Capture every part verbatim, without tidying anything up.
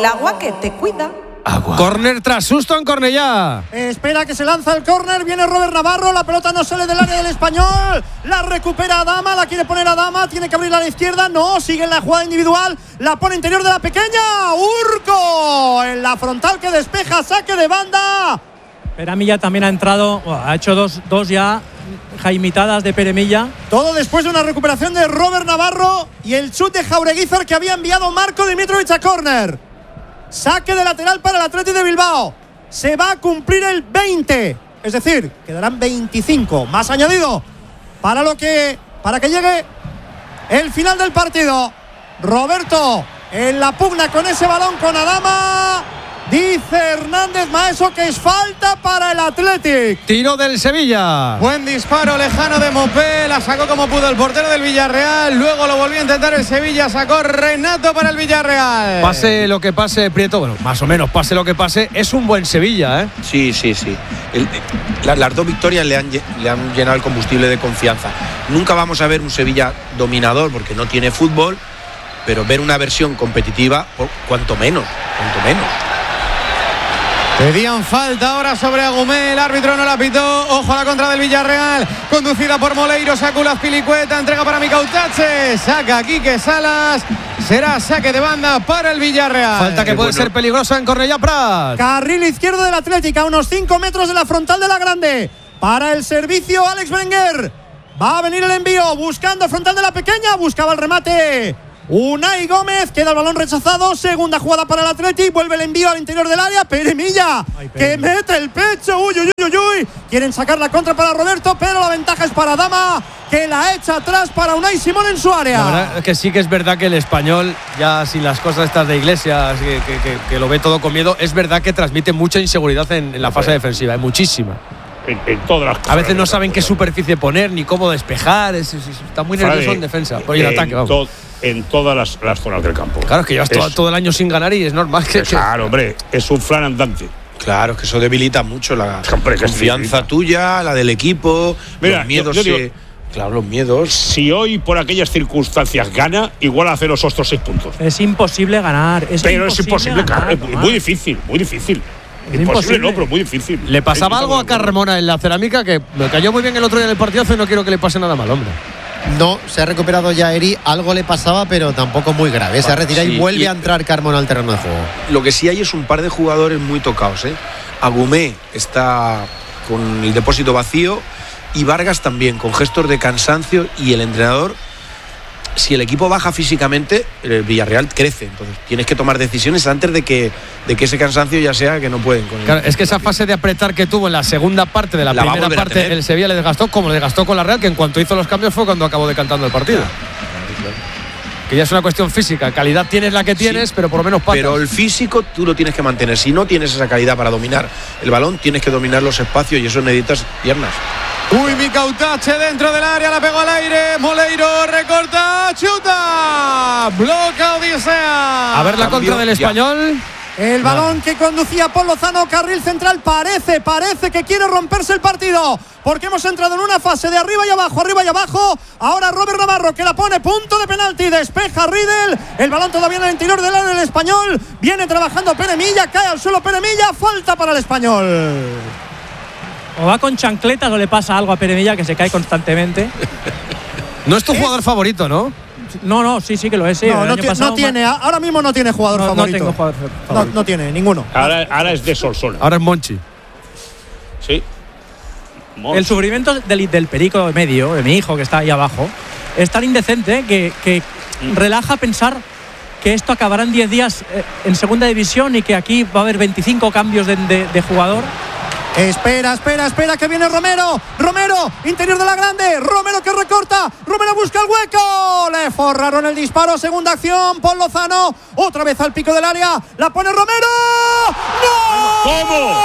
el agua que te cuida. Agua. Córner tras susto en Cornellá. Espera que se lanza el córner, viene Robert Navarro, la pelota no sale del área del Español, la recupera Adama, la quiere poner Adama, tiene que abrirla a la izquierda, no, sigue en la jugada individual, la pone interior de la pequeña, Urco, en la frontal que despeja, saque de banda. Peremilla también ha entrado, ha hecho dos, dos ya jaimitadas de Peremilla. Todo después de una recuperación de Robert Navarro y el chut de Jaureguizar que había enviado Marco Dimitrovic a córner. Saque de lateral para el Athletic de Bilbao. Se va a cumplir el veinte. Es decir, quedarán veinticinco más añadido para lo que para que llegue el final del partido. Roberto en la pugna con ese balón con Adama. Dice Hernández Maeso que es falta para el Athletic. Tiro del Sevilla. Buen disparo lejano de Mopé. La sacó como pudo el portero del Villarreal. Luego lo volvió a intentar el Sevilla. Sacó Renato para el Villarreal. Pase lo que pase, Prieto. Bueno, más o menos pase lo que pase. Es un buen Sevilla, ¿eh? Sí, sí, sí. El, la, las dos victorias le han, le han llenado el combustible de confianza. Nunca vamos a ver un Sevilla dominador porque no tiene fútbol. Pero ver una versión competitiva, cuanto menos, cuanto menos. Pedían falta ahora sobre Agumé, el árbitro no la pitó. Ojo a la contra del Villarreal, conducida por Moleiro, saca Azpilicueta, entrega para Micautache, saca Quique Salas, será saque de banda para el Villarreal. Falta que Qué puede bueno. ser peligrosa en Cornellá Prat. Carril izquierdo del Atlético, a unos cinco metros de la frontal de la Grande. Para el servicio Alex Berenguer. Va a venir el envío, buscando frontal de la pequeña, buscaba el remate Unai Gómez, queda el balón rechazado. Segunda jugada para el Athletic, vuelve el envío al interior del área. Peremilla, Ay, que mete el pecho. Uy, uy, uy, uy. Quieren sacar la contra para Roberto, pero la ventaja es para Adama, que la echa atrás para Unai Simón en su área. La verdad es que sí que es verdad que el español, ya sin las cosas estas de Iglesias, que, que, que, que lo ve todo con miedo, es verdad que transmite mucha inseguridad en, en la fase defensiva, ¿eh? Muchísima. En, en todas las a veces no saben qué superficie poner ni cómo despejar. Es, es, está muy nervioso en defensa. Oye, en ataque, vamos. To, en todas las, las zonas del campo. Claro, es que llevas todo, todo el año sin ganar y es normal que. Claro, hombre, es un flan andante. Claro, que eso debilita mucho la hombre, confianza tuya, la del equipo. Mira, los miedos. Yo, yo digo, se, claro, los miedos. Si hoy por aquellas circunstancias gana, igual hace los otros seis puntos. Es imposible ganar. Es pero imposible es imposible ganar. ganar. Muy difícil, muy difícil. Es imposible, imposible, no, pero muy difícil. Le pasaba algo a Carmona en la cerámica que me cayó muy bien el otro día en el partidazo y no quiero que le pase nada mal, hombre. No, se ha recuperado ya Eri, algo le pasaba, pero tampoco muy grave. Se ha retirado sí, y vuelve y a entrar Carmona al terreno de juego. Lo que sí hay es un par de jugadores muy tocados, ¿eh? Agumé está con el depósito vacío y Vargas también, con gestos de cansancio, y el entrenador, si el equipo baja físicamente, el Villarreal crece. Entonces tienes que tomar decisiones antes de que, de que ese cansancio ya sea que no pueden. Con claro, es que esa fase de apretar que tuvo en la segunda parte de la, la primera parte, el Sevilla le desgastó como le desgastó con la Real, que en cuanto hizo los cambios fue cuando acabó decantando el partido. Claro, claro. Que ya es una cuestión física. Calidad tienes la que tienes, sí, pero por lo menos patas. Pero el físico tú lo tienes que mantener. Si no tienes esa calidad para dominar el balón, tienes que dominar los espacios y eso necesitas piernas. Uy, Micautache dentro del área, la pegó al aire. Moleiro recorta, chuta. Bloca Odisea. A ver la Cambio, contra del Español. El balón que conducía Paul Lozano, carril central, parece, parece que quiere romperse el partido, porque hemos entrado en una fase de arriba y abajo, arriba y abajo. Ahora Robert Navarro, que la pone, punto de penalti, despeja Riedel. El balón todavía en el interior del área del Español. Viene trabajando Peremilla, cae al suelo Peremilla, falta para el Español. O va con chancletas o le pasa algo a Peremilla, que se cae constantemente. No es tu jugador ¿Es? favorito, ¿no? No, no, sí, sí que lo es. Sí. No, no, no tiene, ahora mismo no tiene jugador no, favorito. No tengo jugador favorito. No, no tiene, ninguno. Ahora, ahora es de Solsona. Ahora es Monchi. Sí. Monchi. El sufrimiento del, del perico medio, de mi hijo que está ahí abajo, es tan indecente que, que mm. relaja pensar que esto acabará en diez días en segunda división y que aquí va a haber veinticinco cambios de, de, de jugador. Espera, espera, espera, que viene Romero. Romero, interior de la Grande. Romero que recorta. Romero busca el hueco. Le forraron el disparo. Segunda acción. Paul Lozano. Otra vez al pico del área. La pone Romero. ¡No! ¿Cómo?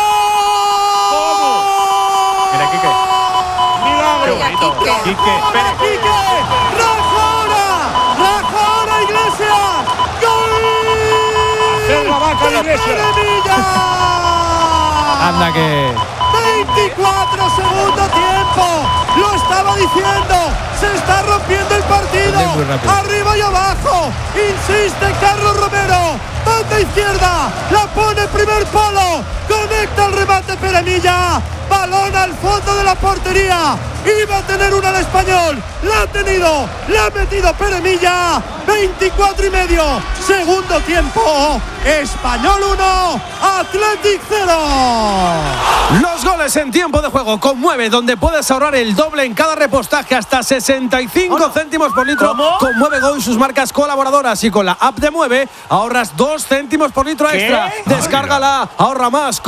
¿Cómo? Mira, Quique. Milagro. Qué bonito. Quique. Quique. Quique. Rajona. Rajona Iglesias. ¡Gol! Hacer la vaca de Iglesias. Anda que… veinticuatro segundo tiempo. Lo estaba diciendo. Se está rompiendo el partido. Arriba y abajo. Insiste Carlos Romero. Banda izquierda. Polo. Conecta el remate Peremilla. Balón al fondo de la portería. Iba a tener una al Español. La ha tenido. La ha metido Peremilla. veinticuatro y medio. Segundo tiempo. Español uno. Athletic cero. Los goles en tiempo de juego con Mueve, donde puedes ahorrar el doble en cada repostaje hasta sesenta y cinco céntimos por litro. ¿Cómo? Con Mueve Go y sus marcas colaboradoras, y con la app de Mueve ahorras dos céntimos por litro extra. Descárgala, ahorra más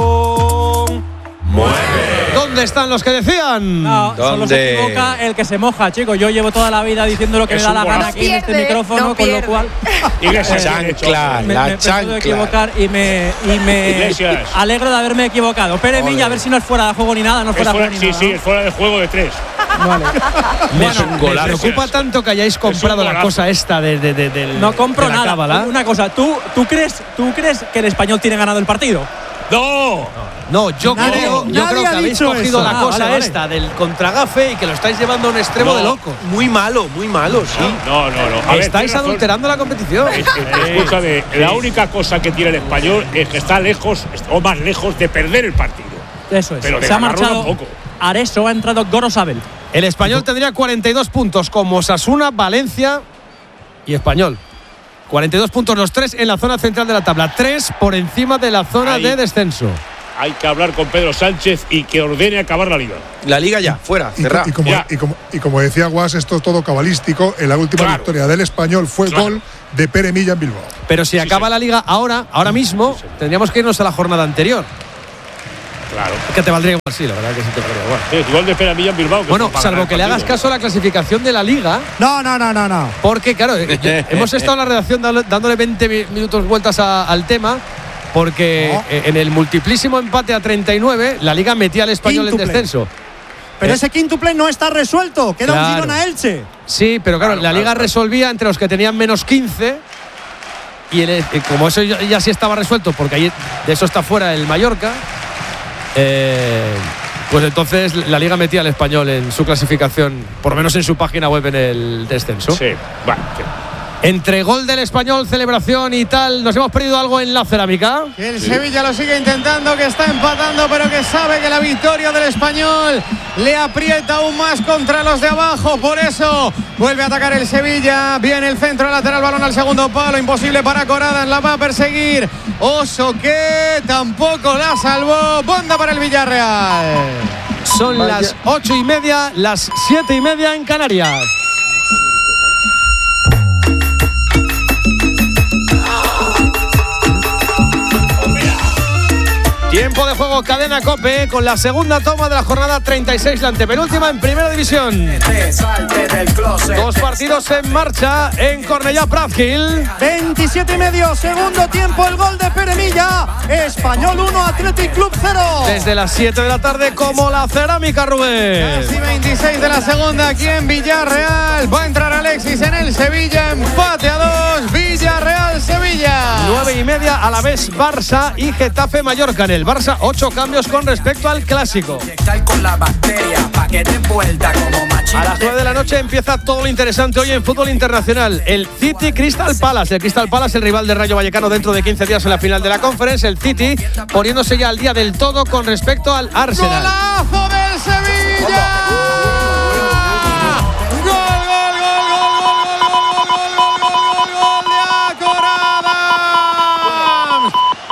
con Mueve. ¿Dónde están los que decían? No, solo se equivoca el que se moja, chicos. Yo llevo toda la vida diciendo lo que Es me da la un gana golazo. aquí en este Pierde, micrófono, no con pierde. lo cual Iglesias, Chancla, me, la me, me puedo chancla. equivocar y me, y me Iglesias. alegro de haberme equivocado. Peremilla, a ver si no es fuera de juego ni nada, no es Es fuera de fuera, juego ni sí, nada. sí, ¿no? es fuera de juego de tres. Vale. Me, Es un me golazo. preocupa tanto que hayáis comprado la golazo. cosa esta de, de, de, del- No compro de la nada. cábala. Una cosa, ¿tú, tú, crees, ¿tú crees que el Español tiene ganado el partido? ¡No! No, yo Nadie- creo, yo nadie creo que ha habéis dicho cogido eso. la Ah, cosa vale, vale. esta del contragafe y que lo estáis llevando a un extremo No. de loco. Muy malo, muy malo, sí. No, no, no. A ver, Estáis tienes razón. adulterando la competición. Es- es- Escúchame, la única cosa que tiene el Español es que está lejos, o más lejos, de perder el partido. Eso es. Pero de Se ha ganarlo marchado tampoco. Areso, ha entrado Gorosabel. El Español tendría cuarenta y dos puntos, como Osasuna, Valencia y Español. cuarenta y dos puntos los tres en la zona central de la tabla. Tres por encima de la zona Ahí. de descenso. Hay que hablar con Pedro Sánchez y que ordene acabar la liga. La liga ya, fuera, Y, co- cerrada. y como, Ya. y, como, y como decía Guas, esto es todo cabalístico. En la última Claro. victoria del Español fue Claro. gol de Peremilla en Bilbao. Pero si acaba sí. la liga ahora, ahora mismo, tendríamos que irnos a la jornada anterior. Claro. Que te valdría igual, sí, la verdad que sí te valdría igual. Sí, igual de Peramilla en Bilbao. que Bueno, es para salvo ganar que le el hagas partido. caso a la clasificación de la liga, No, no, no, no, no. porque claro, eh, yo- hemos estado en la redacción dándole- dándole veinte mi- minutos vueltas a- al tema, porque No. eh, en el multiplísimo empate a treinta y nueve, la liga metía al Español en Quíntuple. descenso. Pero Eh, ese quíntuple no está resuelto. Queda Claro. un Girona Elche. Sí, pero claro, Claro, la claro, liga claro. resolvía entre los que tenían menos quince. Y el- eh, como eso ya ya sí estaba resuelto, porque ahí de eso está fuera el Mallorca, eh, pues entonces la liga metía al Español en su clasificación, por lo menos en su página web, en el descenso. Sí, va. sí. Entre gol del Español, celebración y tal, ¿nos hemos perdido algo en la cerámica? Que el Sevilla lo sigue intentando, que está empatando, pero que sabe que la victoria del Español le aprieta aún más contra los de abajo. Por eso vuelve a atacar el Sevilla. Viene el centro lateral, balón al segundo palo. Imposible para Corada, la va a perseguir. Oso que tampoco la salvó. Banda para el Villarreal. Son las ocho y media, las siete y media en Canarias. Tiempo de juego, cadena COPE, con la segunda toma de la jornada treinta y seis, la antepenúltima en Primera División. Dos partidos en marcha en Cornellá Pratgil. veintisiete y medio, segundo tiempo, el gol de Peremilla. Español uno, Athletic Club cero. Desde las siete de la tarde, como la cerámica, Rubén. Casi veintiséis de la segunda aquí en Villarreal. Va a entrar Alexis en el Sevilla. Empate a dos. Villarreal-Sevilla. Nueve y media, a la vez Barça y Getafe Mallorca. En el Barça, ocho cambios con respecto al clásico. A las nueve de la noche empieza todo lo interesante hoy en fútbol internacional. El City Crystal Palace. El Crystal Palace, el rival del Rayo Vallecano dentro de quince días en la final de la Conference. El City poniéndose ya al día del todo con respecto al Arsenal. ¡Golazo del Sevilla! ¡Gol, gol, gol, gol, gol, gol, gol, gol, gol, gol de Acorada!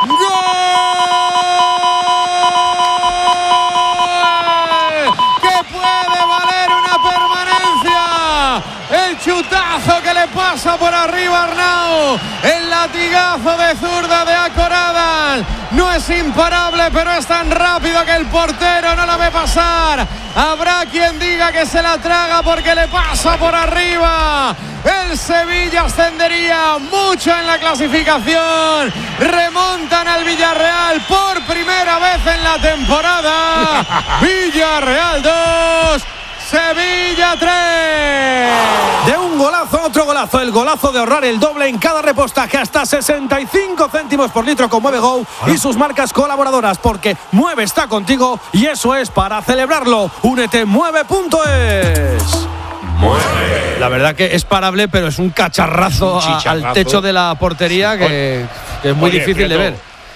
¡Gol! ¡Que puede valer una permanencia! El chutazo que le pasa por arriba a Arnau. El latigazo de zurda de Acorada. No es imparable, pero es tan rápido que el portero no la ve pasar. Habrá quien diga que se la traga porque le pasa por arriba. El Sevilla ascendería mucho en la clasificación. Remontan al Villarreal por primera vez en la temporada. Villarreal dos. Sevilla tres. De un golazo a otro golazo, el golazo de ahorrar el doble en cada repostaje hasta sesenta y cinco céntimos por litro con Mueve Go y sus marcas colaboradoras, porque Mueve está contigo y eso es para celebrarlo. Únete mueve punto es. Mueve. La verdad que es parable, pero es un cacharrazo, Un a- chicharrazo. al techo de la portería que, que es muy Oye, difícil de Prieto, ver.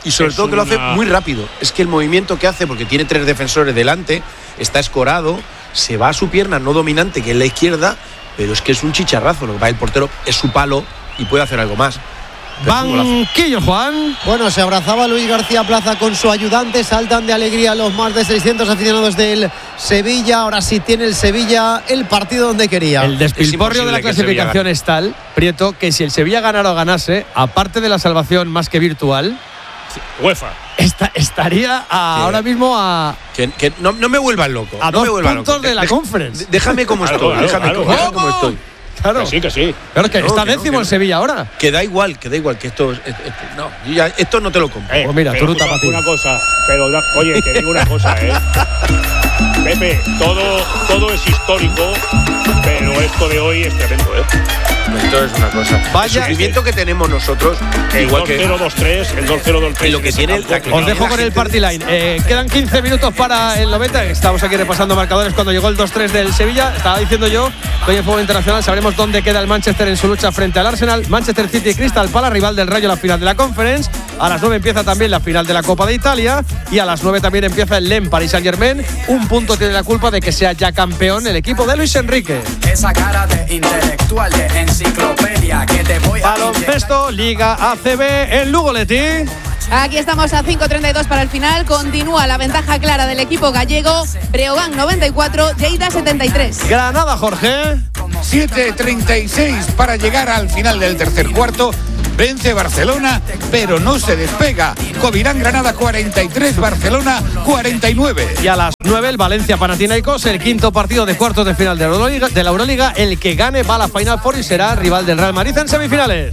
Y sobre todo que lo hace muy rápido. Es que el movimiento que hace, porque tiene tres defensores delante, está escorado, se va a su pierna no dominante, que es la izquierda, pero es que es un chicharrazo. Lo que pasa, el portero es su palo y puede hacer algo más. Banquillo, Juan. Bueno, se abrazaba Luis García Plaza con su ayudante. Saltan de alegría los más de seiscientos aficionados del Sevilla. Ahora sí tiene el Sevilla el partido donde quería. El despilporrio de la clasificación es tal, Prieto, que si el Sevilla ganara o ganase, aparte de la salvación más que virtual, UEFA. Esta, estaría a, ahora mismo a. Que, que no, no me vuelvas loco. A no dos me vuelvas puntos loco. de la de, Conference. Déjame como claro, estoy. claro, déjame, claro, déjame claro. como estoy. Claro. Que sí, que sí. Claro, que no, está que no, décimo que el no. Sevilla ahora. Que da igual, que da igual, que esto, esto, esto no, yo ya, esto no te lo compro. Eh, Pues mira, pero turuta escucha para ti. una cosa, pero da- oye, te digo una cosa, ¿eh? Pepe, todo, todo es histórico, pero esto de hoy es tremendo, ¿eh? Esto es una cosa. Vaya- el sufrimiento que tenemos nosotros, El igual dos que cero dos tres, el dos cero dos tres. lo que tiene la- Os dejo con el party line. Eh, quedan quince minutos para el noventa. Estamos aquí repasando marcadores cuando llegó el dos tres del Sevilla. Estaba diciendo yo que hoy en Fútbol Internacional sabremos dónde queda el Manchester en su lucha frente al Arsenal. Manchester City y Crystal Palace, rival del Rayo, la final de la Conference. A las nueve empieza también la final de la Copa de Italia. Y a las nueve también empieza el Lens Paris Saint Germain. Un punto tiene la culpa de que sea ya campeón el equipo de Luis Enrique. Esa cara de intelectual de enciclopedia que te voy a Baloncesto, Liga A C B en Lugo, Leti. Aquí estamos a cinco treinta y dos para el final. Continúa la ventaja clara del equipo gallego. Breogán noventa y cuatro, Lleida setenta y tres. Granada, Jorge. siete treinta y seis para llegar al final del tercer cuarto. Vence Barcelona, pero no se despega. Covirán Granada cuarenta y tres, Barcelona cuarenta y nueve. Y a las nueve el Valencia Panathinaikos, el quinto partido de cuartos de final de, Euroliga, de la Euroliga. El que gane va a la Final Four y será rival del Real Madrid en semifinales.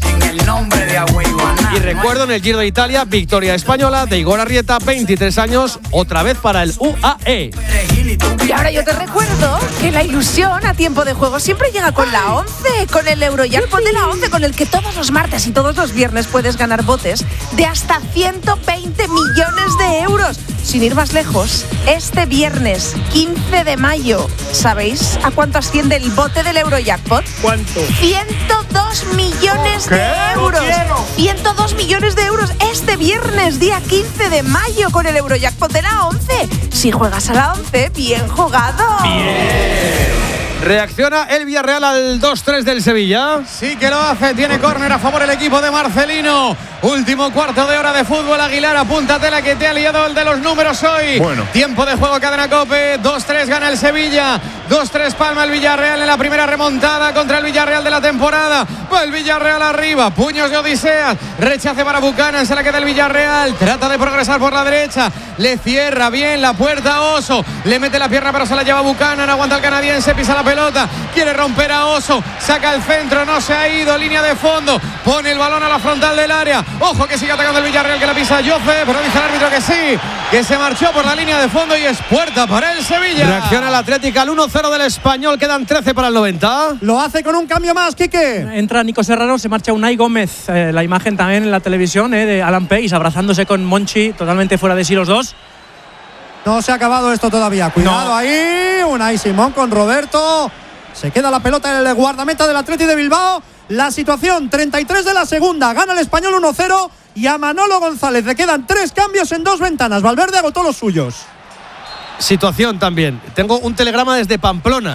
Y recuerdo en el Giro de Italia, victoria española de Igor Arrieta, veintitrés años, otra vez para el U A E. Y ahora yo te recuerdo que la ilusión a tiempo de juego siempre llega con la once, con el Eurojackpot de la once, con el que todos los martes y todos los viernes puedes ganar botes de hasta ciento veinte millones de euros. Sin ir más lejos, este viernes quince de mayo, ¿sabéis a cuánto asciende el bote del Eurojackpot? ¿Cuánto? ciento dos millones de euros. ciento dos millones de euros este viernes, día quince de mayo, con el Eurojackpot de la once. Si juegas a la once, bien jugado. Reacciona el Villarreal al dos tres del Sevilla. Sí que lo hace, tiene córner a favor el equipo de Marcelino. Último cuarto de hora de fútbol. Aguilar, apúntatela que te ha liado el de los números hoy. Bueno. Tiempo de juego, Cadena COPE. dos tres gana el Sevilla. dos tres palma el Villarreal en la primera remontada contra el Villarreal de la temporada. Va el Villarreal arriba, puños de Odiseas. Rechace para Buchanan, se la queda el Villarreal. Trata de progresar por la derecha. Le cierra bien la puerta a Oso. Le mete la pierna pero se la lleva Buchanan. Aguanta el canadiense, pisa la pelota. Quiere romper a Oso. Saca el centro, no se ha ido. Línea de fondo. Pone el balón a la frontal del área. Ojo que sigue atacando el Villarreal, que la pisa Joffe, pero dice el árbitro que sí, que se marchó por la línea de fondo y es puerta para el Sevilla. Reacciona el Atlético al uno cero del Español. Quedan trece para el noventa. Lo hace con un cambio más, Quique. Entra Nico Serrano, se marcha Unai Gómez. Eh, la imagen también en la televisión eh, de Alan Pace abrazándose con Monchi, totalmente fuera de sí los dos. No se ha acabado esto todavía. Cuidado No. ahí. Unai Simón con Roberto. Se queda la pelota en el guardameta del Atleti de Bilbao. La situación, treinta y tres de la segunda. Gana el Español uno cero. Y a Manolo González le quedan tres cambios en dos ventanas. Valverde agotó los suyos. Situación también. Tengo un telegrama desde Pamplona.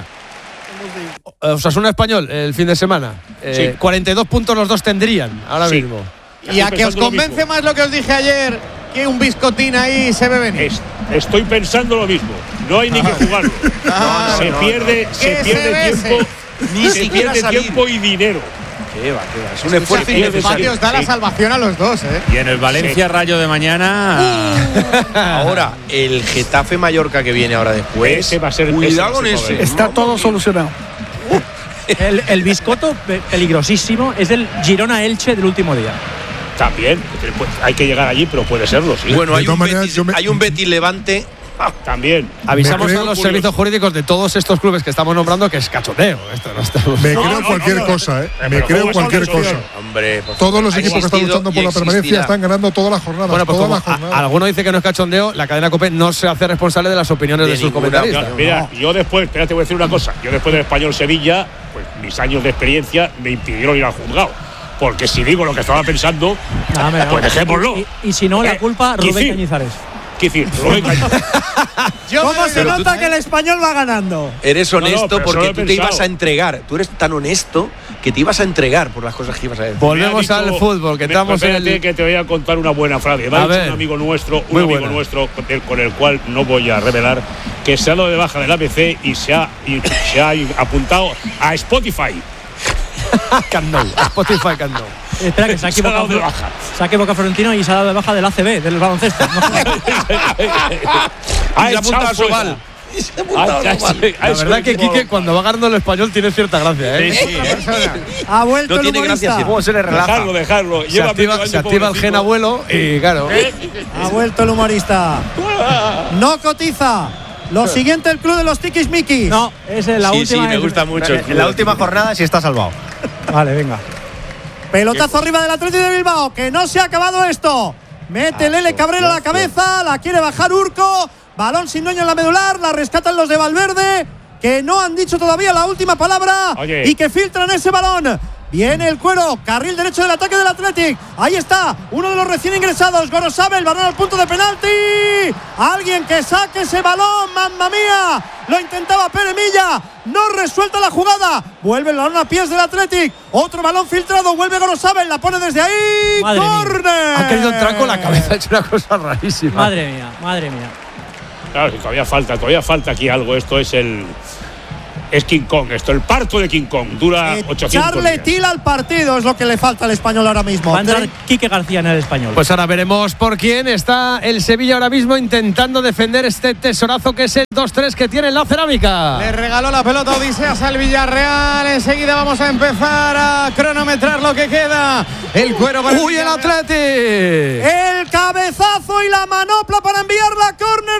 Osasuna Español el fin de semana. Eh, Sí. cuarenta y dos puntos los dos tendrían ahora Sí. mismo. Y a que os pensando lo convence mismo. más lo que os dije ayer, que un biscotín ahí se ve venir. Es- estoy pensando lo mismo. No hay ni que jugarlo. Ah, se no, pierde, no. se Que pierde se bese. tiempo. Ni se siquiera pierde salir. tiempo y dinero. Qué va, qué va. Es un Se esfuerzo pierde El empate innecesario. os da la Sí. salvación a los dos, ¿eh? Y en el Valencia Rayo de mañana. Ahora, el Getafe Mallorca que viene ahora después. Ese va a ser- Cuidado ese con va a ser ese. problema. Está todo solucionado. El, el biscoto pe- peligrosísimo es el Girona Elche del último día. También. Pues, hay que llegar allí, pero puede serlo, sí. Bueno, De hay todas un, maneras, Betis, yo me- hay un Betis Levante. También. Avisamos Me creo a los curioso. servicios jurídicos de todos estos clubes que estamos nombrando que es cachondeo. Esto no está... Me No, creo no, cualquier no, no. cosa, ¿eh? Eh, Me pero creo ¿cómo es cualquier eso, cosa. tío? Hombre, por Todos los ha equipos que están existido luchando y por la permanencia existirá. están ganando todas las jornadas. Bueno, pues todas como las jornadas. a- alguno dice que no es cachondeo, la cadena COPE no se hace responsable de las opiniones de, De sus ninguna, comentaristas. No, mira, yo después, espérate, voy a decir una cosa. Yo después del Español Sevilla, pues mis años de experiencia me impidieron ir al juzgado. porque si digo lo que estaba pensando, no, me, no. pues dejémoslo. Y, y, y si no, la eh, culpa, Rubén Cañizares. ¿Qué decir? Rubén Cañizares. ¿Cómo se nota tú, que el español va ganando? Eres honesto no, no, porque tú pensado. te ibas a entregar. Tú eres tan honesto que te ibas a entregar por las cosas que ibas a decir. Volvemos dicho, al fútbol, que estamos en el… que te voy a contar una buena frase. Me ha dicho un amigo nuestro, un Muy amigo buena. nuestro con el, con el cual no voy a revelar, que se ha dado de baja del A B C y se ha, y se ha apuntado a Spotify. Camp Nou, Spotify Camp Nou. Espera, que se ha equivocado. Se ha dado de baja. Se ha equivocado Florentino y se ha dado de baja del A C B, del baloncesto. Y se ha apuntado a Sobal. La verdad que Quique, cuando va ganando el español, tiene cierta gracia, ¿eh? Sí, sí, ¿eh? Ha vuelto No el tiene humorista. gracia, ¿cómo se le relaja? Dejarlo, dejarlo. Se activa, se activa el gen abuelo y claro. Ha vuelto el humorista. No cotiza. Lo siguiente, el club de los tiquismiquis. No, es la Sí, última. sí, me gusta mucho. En la última jornada sí está salvado. Vale, venga. Pelotazo arriba del Atlético de Bilbao, que no se ha acabado esto. Mete Lele Cabrera a la cabeza, la quiere bajar Urco. Balón sin dueño en la medular, la rescatan los de Valverde, que no han dicho todavía la última palabra. Oye. Y que filtran ese balón. Viene el cuero, carril derecho del ataque del Athletic. Ahí está, uno de los recién ingresados, Gorosabel, balón al punto de penalti. Alguien que saque ese balón, mamma mía. Lo intentaba Pere Milla, no resuelta la jugada. Vuelve el balón a pies del Athletic. Otro balón filtrado, vuelve Gorosabel, la pone desde ahí. Madre mía. ¡Córner! Ha querido entrar con la cabeza, ha hecho una cosa rarísima. Madre mía, madre mía. Claro, si todavía falta, todavía falta aquí algo. Esto es el. Es King Kong, esto, el parto de King Kong. Dura ochocientos Echarle días. tila al partido es lo que le falta al español ahora mismo. Va a entrar Quique García en el español. Pues ahora veremos por quién está el Sevilla ahora mismo intentando defender este tesorazo que es el dos tres que tiene en la cerámica. Le regaló la pelota Odiseas al Villarreal. Enseguida vamos a empezar a cronometrar lo que queda. El cuero para ¡Uy, el Atleti! El cabezazo y la manopla para enviar la córner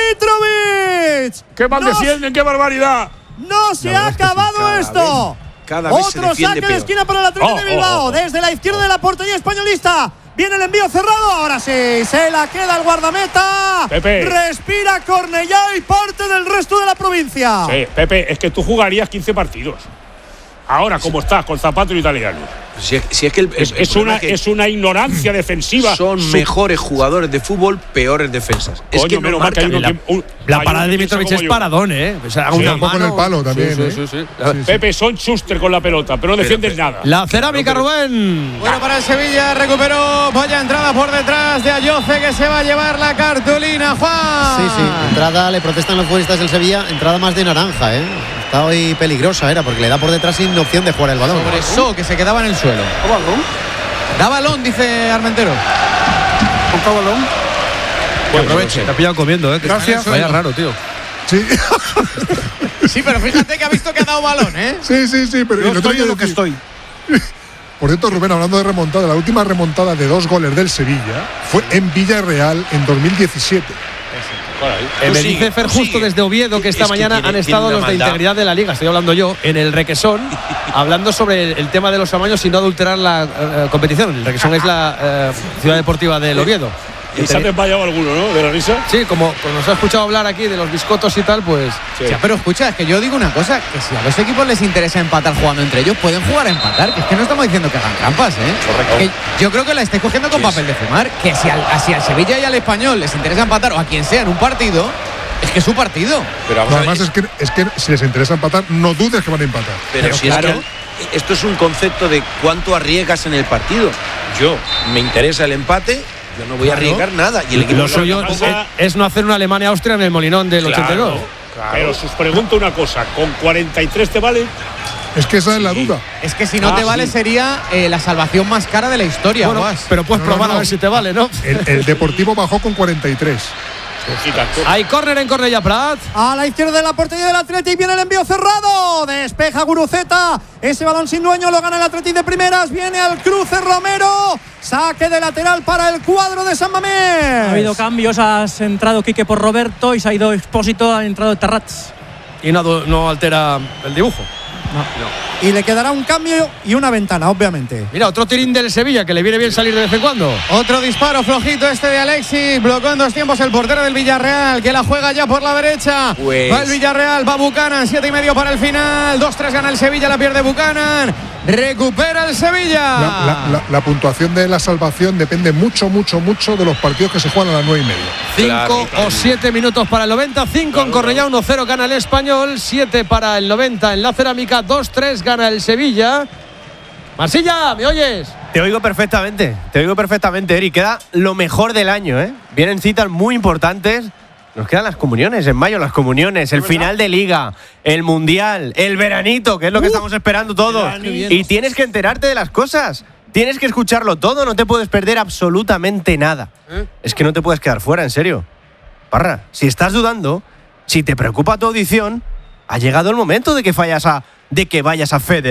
de Dimitrovic. ¡Qué mal No, defienden, qué barbaridad! no se ha es que sí, acabado cada esto. vez- cada vez se Otro defiende saque de peor. esquina para el Atlético Oh, de Bilbao. oh, oh. Desde la izquierda de la portería españolista. Viene el envío cerrado. Ahora sí, se la queda el guardameta. Pepe. Respira Cornellá y parte del resto de la provincia. Sí, Pepe, es que tú jugarías quince partidos. Ahora, como estás, con zapatos italianos. Si es, si es que el, el- Es, el es problema una, es que es una ignorancia defensiva. son Su- mejores jugadores de fútbol, peores defensas. es Coño, que no menos mal que hay marcan. uno La, que- un- la hay parada uno de que piensa Dimitrovic como es yo. paradón, ¿eh? O sea, Sí, una un poco en el mano- palo también, Sí, ¿eh? sí, sí, sí. Sí, sí. Pepe, son Schuster con la pelota, pero no defiendes nada. La cerámica, Rubén. Bueno, para el Sevilla recuperó vaya entrada por detrás de Ayoce, que se va a llevar la cartulina, Juan. Sí, sí, entrada, le protestan los futbolistas del Sevilla, entrada más de naranja, ¿eh? Está hoy peligrosa, era, porque le da por detrás sin opción de jugar el balón. Sobre eso, que se quedaba en el suelo. Da balón, dice Armentero. Que aproveche. Te ha pillado comiendo, ¿eh? Que Gracias. está- Vaya raro, tío. Sí, Sí, pero fíjate que ha visto que ha dado balón, ¿eh? sí, sí, sí, pero Yo y lo estoy tengo en lo que decir. estoy. Por cierto, Rubén, hablando de remontada, la última remontada de dos goles del Sevilla fue en Villarreal en dos mil diecisiete. Eh, me Tú dice sigue, Fer tú justo sigue. desde Oviedo que esta Es que mañana tiene- han tiene estado una los de maldad. integridad de la liga, estoy hablando yo, en el Requesón, hablando sobre el, el tema de los amaños y no adulterar la eh, competición. El Requesón es la eh, ciudad deportiva del Oviedo. Y se ha desmayado alguno, ¿no? De la risa. Sí, como, como nos ha escuchado hablar aquí de los biscotos y tal, pues Sí. O sea, pero escucha, es que yo digo una cosa, que si a los equipos les interesa empatar jugando entre ellos, pueden jugar a empatar, que es que no estamos diciendo que hagan trampas, ¿eh? Correcto. Que yo creo que la estáis cogiendo con Sí, papel de fumar, que si al, si al Sevilla y al Español les interesa empatar, o a quien sea en un partido, es que es su partido. Pero vamos No, a ver, además es que, es que si les interesa empatar, no dudes que van a empatar. Pero, Pero si claro. es que esto es un concepto de cuánto arriesgas en el partido. Yo me interesa el empate, yo no voy a arriesgar nada. Y el equipo lo suyo que es, pasa- es no hacer una Alemania-Austria en el Molinón del Claro, ochenta y dos. Claro. Pero os pregunto una cosa, ¿con cuarenta y tres te vale? Es que esa es la Sí. duda. Es que si no Ah, te vale sí. sería eh, la salvación más cara de la historia, Bueno, Guas. pero puedes No, no, probar no. a ver si te vale, ¿no? El, el Deportivo bajó con cuarenta y tres. Y tanto. Hay córner en Cornellà Prat. A la izquierda de la portería del Athletic viene el envío cerrado. Despeja Guruceta. Ese balón sin dueño lo gana el Athletic de primeras. Viene al cruce Romero. Saque de lateral para el cuadro de San Mamés. Ha habido cambios, has entrado Quique por Roberto y se ha ido Expósito, ha entrado Terrats. Y no, no altera el dibujo. Y le quedará un cambio y una ventana, obviamente. Mira, otro tirín del Sevilla que le viene bien salir de vez en cuando. Otro disparo flojito este de Alexis. Bloqueó en dos tiempos el portero del Villarreal, que la juega ya por la derecha. Pues- Va el Villarreal, va Buchanan, siete y medio para el final. dos tres gana el Sevilla, la pierde Buchanan. Recupera el Sevilla. La, la, la, la puntuación de la salvación depende mucho, mucho, mucho de los partidos que se juegan a las nueve y media. Cinco claro, o siete minutos para el noventa. Cinco claro, en Cornellá, uno cero gana el Español. Siete para el noventa en la Cerámica. Dos tres gana el Sevilla. Marsilla, ¿me oyes? Te oigo perfectamente, te oigo perfectamente, Eri. Queda lo mejor del año, ¿eh? Vienen citas muy importantes. Nos quedan las comuniones, en mayo las comuniones, el final de Liga, el Mundial, el veranito, que es lo que uh, estamos esperando todos. Y tienes que enterarte de las cosas, tienes que escucharlo todo, no te puedes perder absolutamente nada. ¿Eh? Es que no te puedes quedar fuera, en serio. Parra, si estás dudando, si te preocupa tu audición, ha llegado el momento de que, fallas a, de que vayas a Fede.